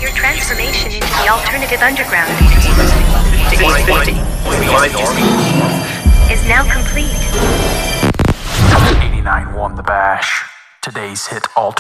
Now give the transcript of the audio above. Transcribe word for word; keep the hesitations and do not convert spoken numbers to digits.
Your transformation into the alternative underground is now complete. eighty-nine won the bash. Today's hit alternative.